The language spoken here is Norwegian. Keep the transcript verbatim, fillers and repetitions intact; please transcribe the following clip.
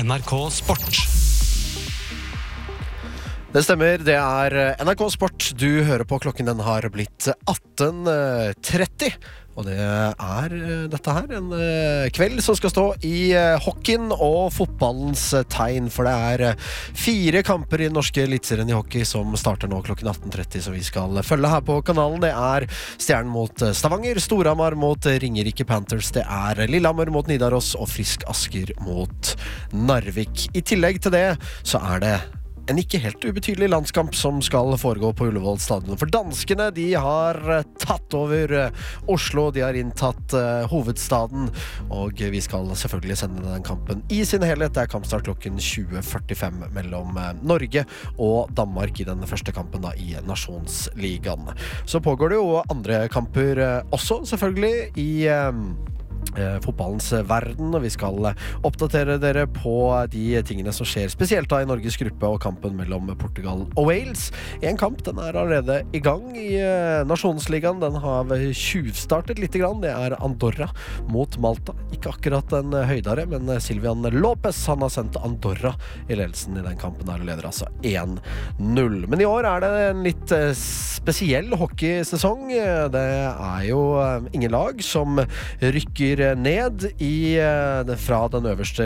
N R K Sport. Det stemmer, det er N R K Sport. Du hører på, klokken den har blitt atten tretti. Og det er dette her, en kveld som skal stå i hockeyen og fotballens tegn. For det er fire kamper i norske elitserien i hockey som starter nå klokken atten tretti, som vi skal følge her på kanalen. Det er Stjernen mot Stavanger, Storhamar mot Ringerike Panthers, det er Lillehammer mot Nidaros og Frisk Asker mot Narvik. I tillegg til det så er det en ikke helt ubetydelig landskamp som skal foregå på Ullevål stadion. For danskene, de har tatt over Oslo, de har inntatt uh, hovedstaden, og vi skal selvfølgelig sende den kampen i sin helhet. Det er kampstart klokken tjue førtifem mellom uh, Norge og Danmark i den første kampen da, i Nasjonsligaen. Så pågår det jo andre kamper uh, også, selvfølgelig, i uh, Eh, fotballens verden, og vi skal oppdatere dere på de tingene som skjer spesielt da i Norges gruppe og kampen mellom Portugal og Wales. En kamp, den er allerede i gang i eh, Nasjonsligaen. Den har tjuvstartet litt grann. Det er Andorra mot Malta. Ikke akkurat en høydare, men Silvian Lopez, han har sendt Andorra i ledelsen i den kampen der, og leder altså én null. Men i år er det en litt eh, spesiell hockeysesong. Det er jo eh, ingen lag som rykker ned i, fra den øverste